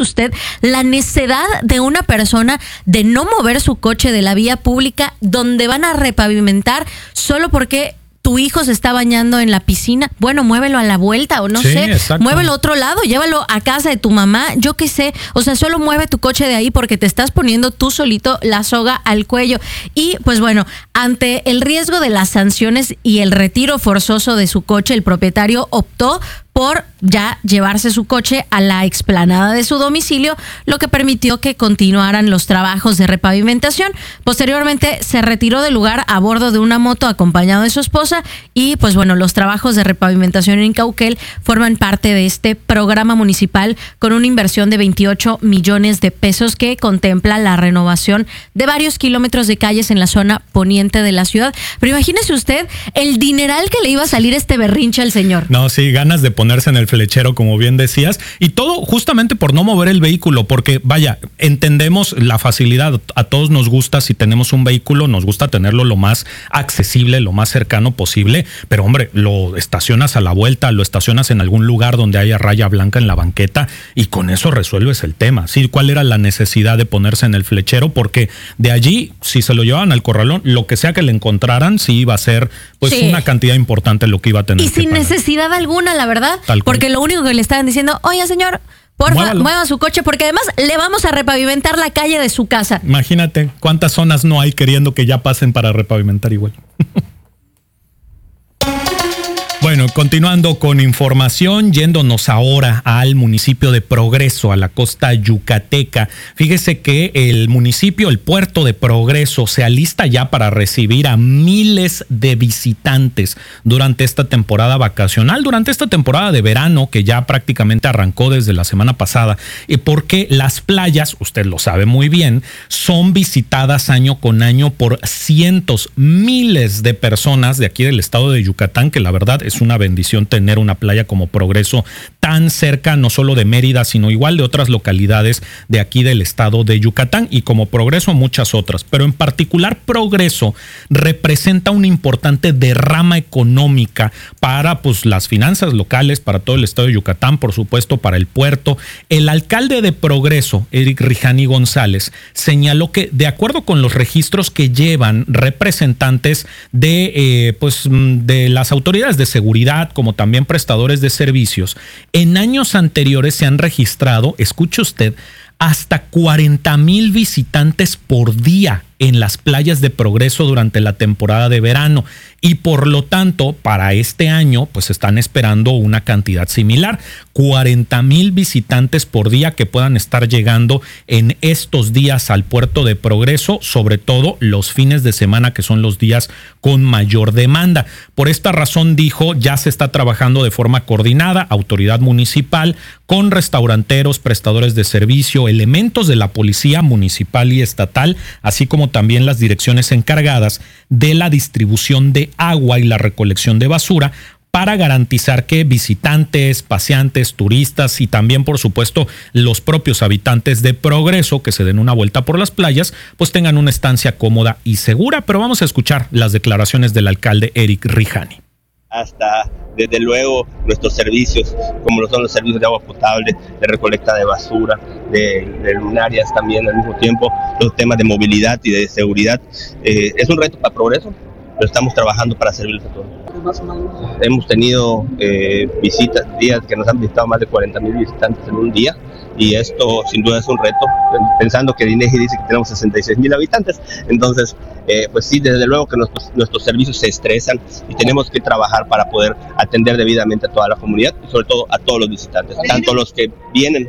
usted la necedad de una persona de no mover su coche de la vía pública donde van a repavimentar solo porque tu hijo se está bañando en la piscina? Bueno, muévelo a la vuelta o no sé, exacto. Muévelo a otro lado, llévalo a casa de tu mamá, yo qué sé. O sea, solo mueve tu coche de ahí porque te estás poniendo tú solito la soga al cuello. Y pues bueno, ante el riesgo de las sanciones y el retiro forzoso de su coche, el propietario optó por ya llevarse su coche a la explanada de su domicilio, lo que permitió que continuaran los trabajos de repavimentación. Posteriormente se retiró del lugar a bordo de una moto acompañado de su esposa y pues bueno, los trabajos de repavimentación en Cauquel forman parte de este programa municipal con una inversión de 28 millones de pesos que contempla la renovación de varios kilómetros de calles en la zona poniente de la ciudad. Pero imagínese usted el dineral que le iba a salir este berrinche al señor. No, sí, ganas de ponerse en el flechero, como bien decías, y todo justamente por no mover el vehículo, porque vaya, entendemos la facilidad, a todos nos gusta, si tenemos un vehículo, nos gusta tenerlo lo más accesible, lo más cercano posible, pero hombre, lo estacionas a la vuelta, lo estacionas en algún lugar donde haya raya blanca en la banqueta y con eso resuelves el tema. Sí, ¿cuál era la necesidad de ponerse en el flechero? Porque de allí, si se lo llevaban al corralón, lo que sea que le encontraran, sí iba a ser pues sí, una cantidad importante lo que iba a tener. Y sin necesidad alguna, la verdad, porque lo único que le estaban diciendo, oye señor, porfa, mueva su coche, porque además le vamos a repavimentar la calle de su casa. Imagínate cuántas zonas no hay queriendo que ya pasen para repavimentar igual. Bueno, continuando con información, yéndonos ahora al municipio de Progreso, a la costa yucateca. Fíjese que el municipio, el puerto de Progreso, se alista ya para recibir a miles de visitantes durante esta temporada vacacional, durante esta temporada de verano que ya prácticamente arrancó desde la semana pasada, porque las playas, usted lo sabe muy bien, son visitadas año con año por cientos, miles de personas de aquí del estado de Yucatán, que la verdad es una bendición tener una playa como Progreso tan cerca, no solo de Mérida, sino igual de otras localidades de aquí del estado de Yucatán, y como Progreso muchas otras, pero en particular Progreso representa una importante derrama económica para pues las finanzas locales, para todo el estado de Yucatán, por supuesto para el puerto. El alcalde de Progreso, Eric Rijani González, señaló que de acuerdo con los registros que llevan representantes de de las autoridades de seguridad, como también prestadores de servicios, en años anteriores se han registrado, escuche usted, hasta 40,000 visitantes por día en las playas de Progreso durante la temporada de verano, y por lo tanto para este año pues están esperando una cantidad similar, 40,000 visitantes por día que puedan estar llegando en estos días al puerto de Progreso, sobre todo los fines de semana, que son los días con mayor demanda. Por esta razón, dijo, ya se está trabajando de forma coordinada, autoridad municipal, con restauranteros, prestadores de servicio, elementos de la policía municipal y estatal, así como también las direcciones encargadas de la distribución de agua y la recolección de basura, para garantizar que visitantes, paseantes, turistas y también, por supuesto, los propios habitantes de Progreso que se den una vuelta por las playas, pues tengan una estancia cómoda y segura. Pero vamos a escuchar las declaraciones del alcalde Eric Rijani. Hasta, desde luego, nuestros servicios, como lo son los servicios de agua potable, de recolecta de basura, de luminarias también al mismo tiempo, los temas de movilidad y de seguridad. Es un reto para Progreso, pero estamos trabajando para servirles a todos. Hemos tenido visitas, días que nos han visitado más de 40,000 visitantes en un día, y esto sin duda es un reto, pensando que el INEGI dice que tenemos 66,000 habitantes. Entonces, pues sí, desde luego que nuestros servicios se estresan y tenemos que trabajar para poder atender debidamente a toda la comunidad y sobre todo a todos los visitantes, tanto los que vienen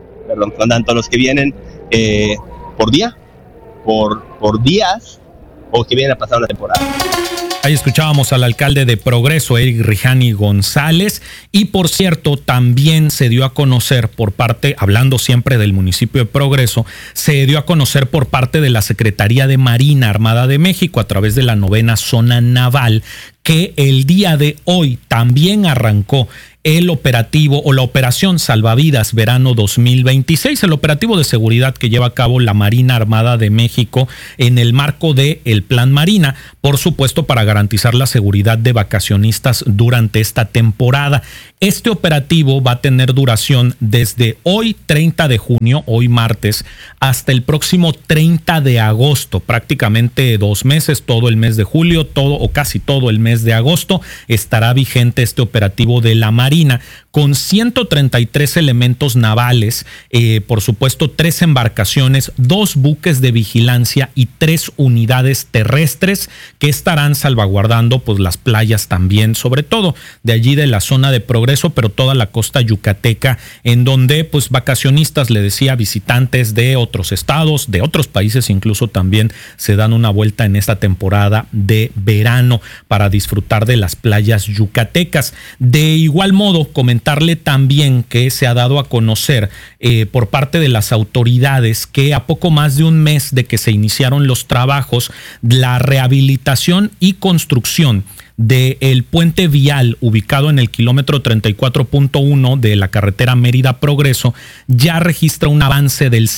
por día, por días, o que vienen a pasar una temporada. Ahí escuchábamos al alcalde de Progreso, Eric Rijani González, y por cierto, también se dio a conocer por parte, hablando siempre del municipio de Progreso, se dio a conocer por parte de la Secretaría de Marina Armada de México a través de la 9ª Zona Naval, que el día de hoy también arrancó el operativo o la operación Salvavidas Verano 2026, el operativo de seguridad que lleva a cabo la Marina Armada de México en el marco del Plan Marina, por supuesto para garantizar la seguridad de vacacionistas durante esta temporada. Este operativo va a tener duración desde hoy 30 de junio, hoy martes, hasta el próximo 30 de agosto, prácticamente 2 meses, todo el mes de julio, todo o casi todo el mes de agosto estará vigente este operativo de la Marina con 133 elementos navales, por supuesto 3 embarcaciones, 2 buques de vigilancia y 3 unidades terrestres que estarán salvaguardando pues las playas también, sobre todo de allí de la zona de Progreso, pero toda la costa yucateca, en donde pues vacacionistas, le decía, visitantes de otros estados, de otros países incluso también se dan una vuelta en esta temporada de verano para disfrutar de las playas yucatecas. De igual modo, comentarle también que se ha dado a conocer por parte de las autoridades que a poco más de un mes de que se iniciaron los trabajos, la rehabilitación y construcción del puente vial ubicado en el kilómetro 34.1 de la carretera Mérida Progreso ya registra un avance del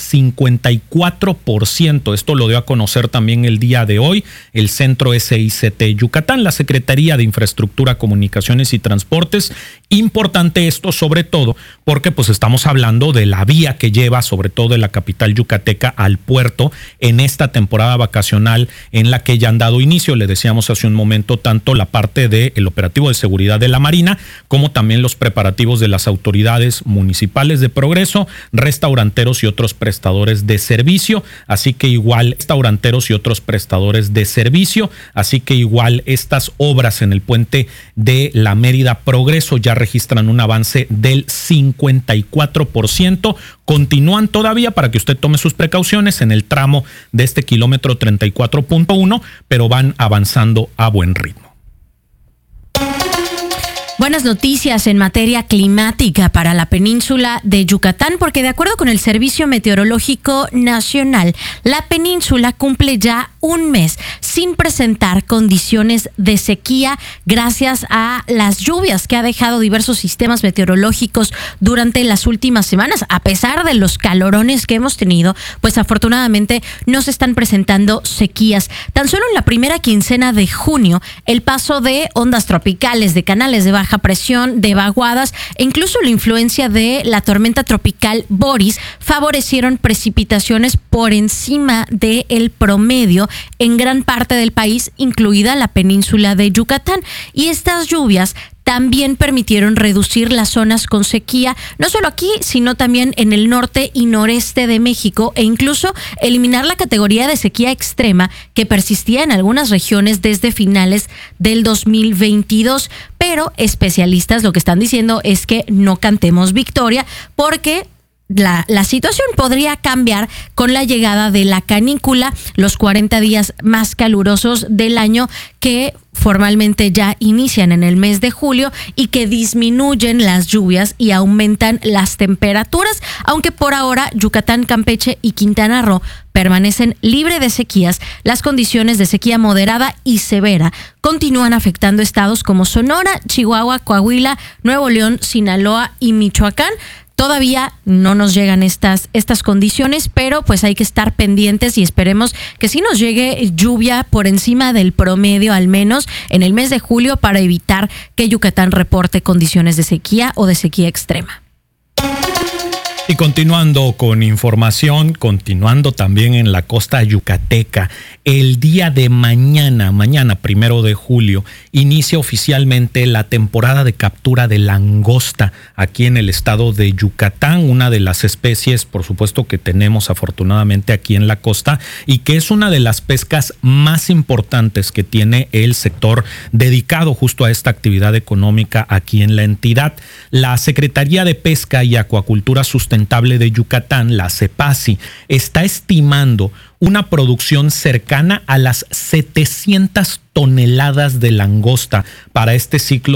54%. Esto lo dio a conocer también el día de hoy el Centro SICT Yucatán, la Secretaría de Infraestructura, Comunicaciones y Transportes. Importante esto sobre todo porque pues estamos hablando de la vía que lleva sobre todo de la capital yucateca al puerto en esta temporada vacacional en la que ya han dado inicio, le decíamos hace un momento, tanto la parte del operativo de seguridad de la Marina como también los preparativos de las autoridades municipales de Progreso, restauranteros y otros prestadores de servicio, así que igual estas obras en el puente de la Mérida Progreso ya registran un avance del 54%. Continúan todavía para que usted tome sus precauciones en el tramo de este kilómetro 34.1, pero van avanzando a buen ritmo. Buenas noticias en materia climática para la península de Yucatán, porque de acuerdo con el Servicio Meteorológico Nacional, la península cumple ya un mes sin presentar condiciones de sequía gracias a las lluvias que ha dejado diversos sistemas meteorológicos durante las últimas semanas. A pesar de los calorones que hemos tenido, pues afortunadamente no se están presentando sequías. Tan solo en la primera quincena de junio, el paso de ondas tropicales, de canales de baja presión, de vaguadas e incluso la influencia de la tormenta tropical Boris favorecieron precipitaciones por encima del promedio en gran parte del país, incluida la península de Yucatán. Y estas lluvias también permitieron reducir las zonas con sequía, no solo aquí, sino también en el norte y noreste de México, e incluso eliminar la categoría de sequía extrema que persistía en algunas regiones desde finales del 2022. Pero especialistas lo que están diciendo es que no cantemos victoria, porque la situación podría cambiar con la llegada de la canícula, los 40 días más calurosos del año que formalmente ya inician en el mes de julio y que disminuyen las lluvias y aumentan las temperaturas, aunque por ahora Yucatán, Campeche y Quintana Roo permanecen libres de sequías. Las condiciones de sequía moderada y severa continúan afectando estados como Sonora, Chihuahua, Coahuila, Nuevo León, Sinaloa y Michoacán. Todavía no nos llegan estas condiciones, pero pues hay que estar pendientes y esperemos que sí nos llegue lluvia por encima del promedio, al menos en el mes de julio, para evitar que Yucatán reporte condiciones de sequía o de sequía extrema. Y continuando con información, continuando también en la costa yucateca, el día de mañana 1 de julio, inicia oficialmente la temporada de captura de langosta aquí en el estado de Yucatán, una de las especies, por supuesto, que tenemos afortunadamente aquí en la costa y que es una de las pescas más importantes que tiene el sector dedicado justo a esta actividad económica aquí en la entidad. La Secretaría de Pesca y Acuacultura Sustentable de Yucatán, la CEPASI, está estimando una producción cercana a las 700 toneladas de langosta para este ciclo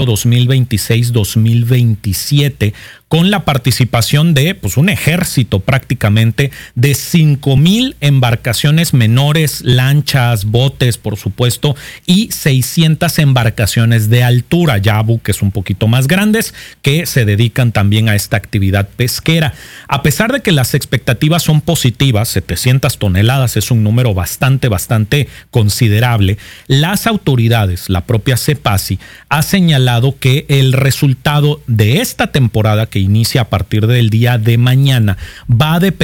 2026-2027, con la participación de pues un ejército prácticamente de 5,000 embarcaciones menores, lanchas, botes, por supuesto, y 600 embarcaciones de altura, ya buques un poquito más grandes que se dedican también a esta actividad pesquera. A pesar de que las expectativas son positivas, 700 toneladas es un número bastante considerable, las las autoridades, la propia CEPACI, ha señalado que el resultado de esta temporada que inicia a partir del día de mañana va a depender